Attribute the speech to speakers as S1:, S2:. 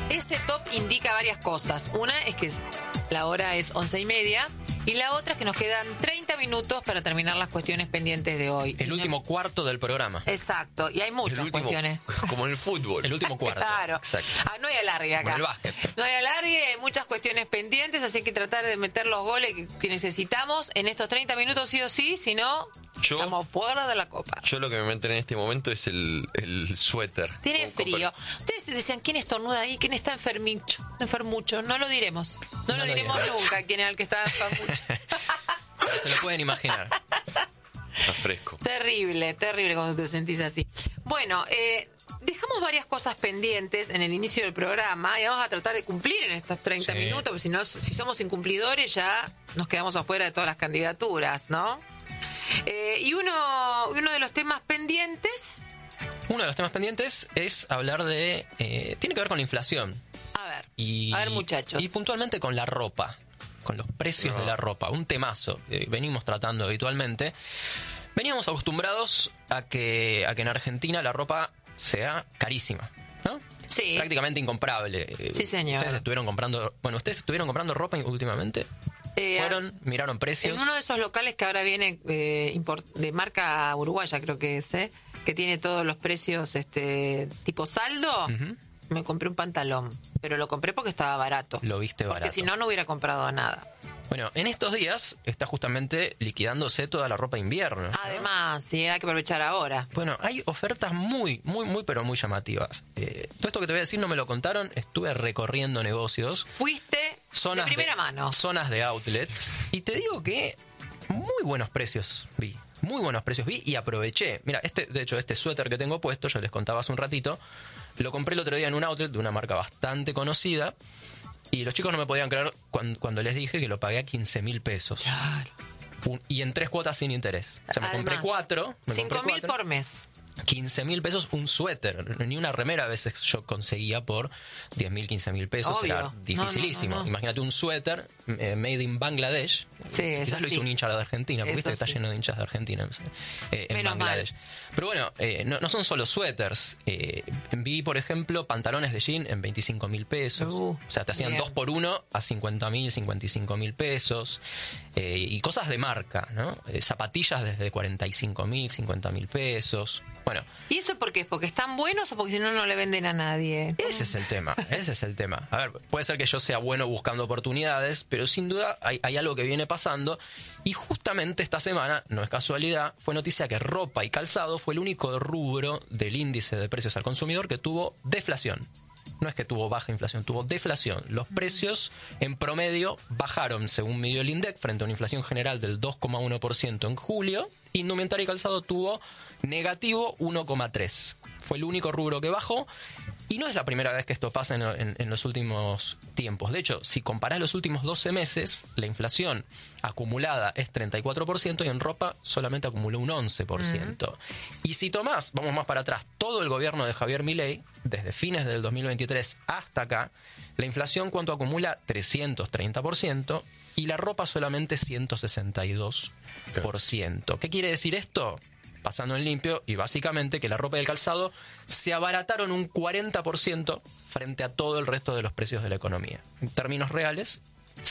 S1: ese top indica varias cosas. Una es que la hora es 11:30 y la otra es que nos quedan 30 minutos para terminar las cuestiones pendientes de hoy.
S2: El último cuarto del programa.
S1: Exacto, y hay muchas cuestiones.
S3: Como en el fútbol.
S2: El último cuarto.
S1: Claro.
S2: Exacto.
S1: No hay alargue acá.
S2: Como el básquet.
S1: No hay alargue, hay muchas cuestiones pendientes, así que tratar de meter los goles que necesitamos en estos 30 minutos sí o sí, si no, estamos fuera de la copa.
S3: Yo lo que me meten en este momento es el suéter.
S1: Tiene frío. Ustedes decían, ¿quién estornuda ahí? ¿Quién está enfermucho? No lo diremos. No lo diremos nunca quién es el que está enfermucho.
S2: Se lo pueden imaginar.
S3: Está fresco.
S1: Terrible cuando te sentís así. Bueno, dejamos varias cosas pendientes en el inicio del programa y vamos a tratar de cumplir en estos 30 minutos, porque si no, si somos incumplidores ya nos quedamos afuera de todas las candidaturas, ¿no? Y uno de los temas pendientes...
S2: Uno de los temas pendientes es hablar de... tiene que ver con la inflación.
S1: A ver, muchachos.
S2: Y puntualmente con la ropa, con los precios de la ropa. Un temazo que venimos tratando habitualmente. Veníamos acostumbrados a que en Argentina la ropa sea carísima, ¿no?
S1: Sí.
S2: Prácticamente incomprable.
S1: Sí, señor.
S2: ¿Ustedes estuvieron comprando ropa últimamente? Miraron precios.
S1: En uno de esos locales que ahora viene de marca uruguaya, creo que es, que tiene todos los precios tipo saldo, me compré un pantalón, pero lo compré porque estaba barato.
S2: Lo viste barato.
S1: Porque si no, no hubiera comprado nada.
S2: Bueno, en estos días está justamente liquidándose toda la ropa de invierno, ¿no?
S1: Además, sí, hay que aprovechar ahora.
S2: Bueno, hay ofertas muy, pero muy llamativas. Todo esto que te voy a decir no me lo contaron, estuve recorriendo negocios.
S1: Fuiste de primera mano.
S2: Zonas de outlets. Y te digo que muy buenos precios vi. Muy buenos precios vi y aproveché. Mira, de hecho, este suéter que tengo puesto, yo les contaba hace un ratito, lo compré el otro día en un outlet de una marca bastante conocida. Y los chicos no me podían creer cuando les dije que lo pagué a 15.000 pesos.
S1: Claro.
S2: Y en 3 cuotas sin interés. O sea, me compré 4.
S1: 5.000 por mes.
S2: 15.000 pesos un suéter. Ni una remera a veces yo conseguía por 10.000, 15.000 pesos.
S1: Obvio.
S2: Era dificilísimo.
S1: No.
S2: Imagínate un suéter made in Bangladesh.
S1: Sí,
S2: quizás lo hizo un hincha de Argentina, porque viste que está lleno de hinchas de Argentina en Bangladesh. Pero bueno, no son solo suéteres. Vi, por ejemplo, pantalones de jean en 25.000 pesos. O sea, te hacían 2 por 1 a 50.000, 55.000 pesos. Y cosas de marca, ¿no? Zapatillas desde 45.000, 50.000 pesos. Bueno.
S1: ¿Y eso por qué? ¿Porque están buenos o porque si no, no le venden a nadie?
S2: Ese es el tema. A ver, puede ser que yo sea bueno buscando oportunidades, pero sin duda hay algo que viene pasando. Y justamente esta semana, no es casualidad, fue noticia que ropa y calzado fue el único rubro del índice de precios al consumidor que tuvo deflación. No es que tuvo baja inflación, tuvo deflación. Los precios en promedio bajaron, según midió el INDEC, frente a una inflación general del 2,1% en julio. Indumentaria y calzado tuvo negativo 1,3%. Fue el único rubro que bajó. Y no es la primera vez que esto pasa en los últimos tiempos. De hecho, si comparás los últimos 12 meses, la inflación acumulada es 34% y en ropa solamente acumuló un 11%. Y si tomás, vamos más para atrás, todo el gobierno de Javier Milei, desde fines del 2023 hasta acá, la inflación ¿cuánto acumula? 330% y la ropa solamente 162%. ¿Qué quiere decir esto? Pasando en limpio, y básicamente que la ropa y el calzado se abarataron un 40% frente a todo el resto de los precios de la economía. En términos reales,